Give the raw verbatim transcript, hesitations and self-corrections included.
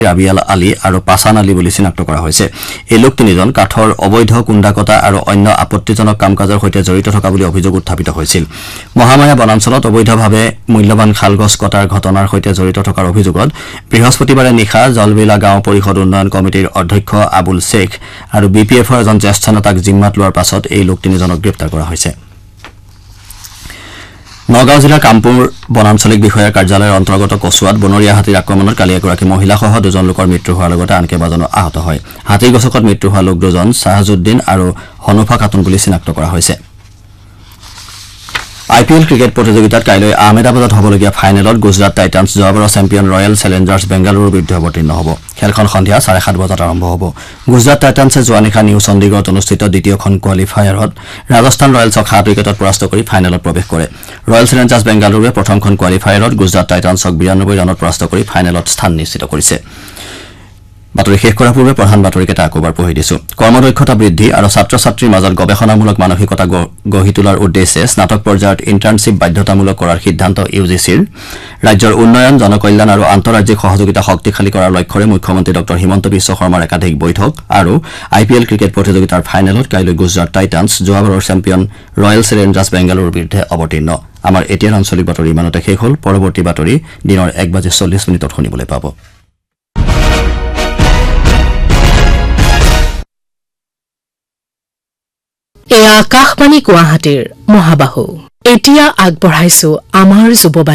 ৰাবিয়াল আলী আৰু পাছান আলী বুলি চিনাক্ত কৰা হৈছে। এই লোক তিনিজন কাঠৰ অবৈধ কুণ্ডাকটা আৰু অন্য আপত্তিজনক কাম কাজৰ সৈতে জড়িত থকা বুলি অভিযোগ উত্থাপিত হৈছিল। মহামায়া বনাঞ্চলত অবৈধভাৱে মূল্যৱান খালগছ কটাৰ ঘটনাৰ সৈতে জড়িত থকাৰ অভিযোগত বৃহস্পতিবাৰে নিশা জলবিলা গাঁও পৰিষদ উন্নয়ন কমিটিৰ অধ্যক্ষ আবুল শ্বেখ আৰু বি পি এফৰ এজন জ্যেষ্ঠ নেতাক জিম্মাত লোৱাৰ পাছত এই লোক তিনিজনক গ্ৰেপ্তাৰ কৰা হৈছে। নগাঁও জিলাৰ কামপুৰ বনাঞ্চলিক বিষয়াৰ কাৰ্যালয়ৰ অন্তৰ্গত কচুৱাত বনৰীয়া হাতীৰ আক্ৰমণত কালি এগৰাকী মহিলাসহ দুজন লোকৰ মৃত্যু হোৱাৰ লগতে আন কেইবাজনো আহত হয়। হাতীৰ গছকত মৃত্যু হোৱা লোক দুজন ছাহাজুদ্দিন আৰু হনুফা খাতুন বুলি চিনাক্ত কৰা হৈছে। আই পি এল ক্ৰিকেট প্ৰতিযোগিতাত কাইলৈ আহমেদাবাদত হ'বলগীয়া ফাইনেলত গুজৰাট টাইটান্ছ যোৱাবাৰৰ চেম্পিয়ন ৰয়েল চেলেঞ্জাৰ্ছ বেংগালুৰুৰ বিৰুদ্ধে অৱতীৰ্ণ হ'ব। খেলখন সন্ধিয়া চাৰে সাত বজাত আৰম্ভ হ'ব। গুজৰাট টাইটান্ছে যোৱা নিশা নিউ চণ্ডীগড়ত অনুষ্ঠিত দ্বিতীয়খন কোৱালিফায়াৰত ৰাজস্থান ৰয়েলছক সাত উইকেটত পৰাস্ত কৰি ফাইনেলত প্ৰৱেশ কৰে। ৰয়েল চেলেঞ্জাৰ্ছ বেংগালুৰুৱে প্ৰথমখন কোৱালিফায়াৰত গুজৰাট টাইটান্ছক বিৰানব্বৈ ৰানত পৰাস্ত কৰি ফাইনেলত স্থান নিশ্চিত কৰিছে। বাতৰি শেষ কৰাৰ পূৰ্বে প্ৰধান বাতৰিকেইটা আকৌবাৰ পঢ়ি দিছো। কৰ্মদক্ষতা বৃদ্ধি আৰু ছাত্ৰ ছাত্ৰীৰ মাজত গৱেষণামূলক মানসিকতা গঢ়ি তোলাৰ উদ্দেশ্যে স্নাতক পৰ্যায়ত ইণ্টাৰ্ণশ্বিপ বাধ্যতামূলক কৰাৰ সিদ্ধান্ত ইউ জি চিৰ। ৰাজ্যৰ উন্নয়ন জনকল্যাণ আৰু আন্তঃৰাজ্যিক সহযোগিতা শক্তিশালী কৰাৰ লক্ষ্যৰে মুখ্যমন্ত্ৰী ডঃ হিমন্ত বিশ্ব শৰ্মাৰ একাধিক বৈঠক আৰু আই পি এল ক্ৰিকেট প্ৰতিযোগিতাৰ ফাইনেলত কাইলৈ গুজৰাট টাইটান্ছ যোৱাবাৰৰ চেম্পিয়ন ৰয়েল চেলেঞ্জাৰ্ছ বেংগালুৰুৰ বিৰুদ্ধে অৱতীৰ্ণ। আমাৰ এতিয়াৰ আঞ্চলিক বাতৰি ইমানতে শেষ হ'ল। পৰৱৰ্তী বাতৰি দিনৰ এক বাজি চল্লিছ মিনিটত শুনিবলৈ পাব। এয়া আকাশবাণী গুৱাহাটীৰ মহাবাহু। এতিয়া আগবঢ়াইছো আমাৰ যুৱবাণী।